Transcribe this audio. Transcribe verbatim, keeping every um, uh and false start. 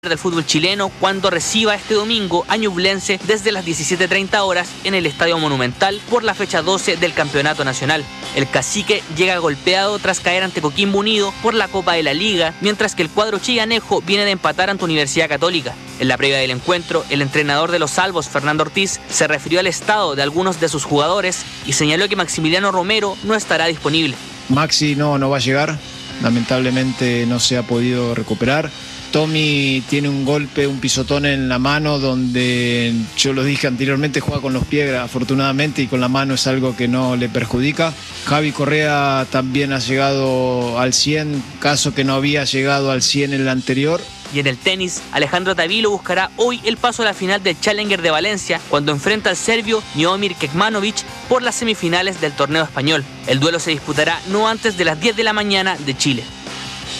del fútbol chileno cuando reciba este domingo a Ñublense desde las diecisiete treinta horas en el Estadio Monumental por la fecha doce del Campeonato Nacional. El Cacique llega golpeado tras caer ante Coquimbo Unido por la Copa de la Liga, mientras que el cuadro chillanejo viene de empatar ante Universidad Católica. En la previa del encuentro, el entrenador de los Salvos, Fernando Ortiz, se refirió al estado de algunos de sus jugadores y señaló que Maximiliano Romero no estará disponible. Maxi no, no va a llegar, lamentablemente no se ha podido recuperar. Tommy tiene un golpe, un pisotón en la mano donde, yo lo dije anteriormente, juega con los pies afortunadamente y con la mano es algo que no le perjudica. Javi Correa también ha llegado al cien, caso que no había llegado al cien en el anterior. Y en el tenis, Alejandro Tavilo buscará hoy el paso a la final del Challenger de Valencia cuando enfrenta al serbio Miomir Kekmanovic por las semifinales del torneo español. El duelo se disputará no antes de las diez de la mañana de Chile.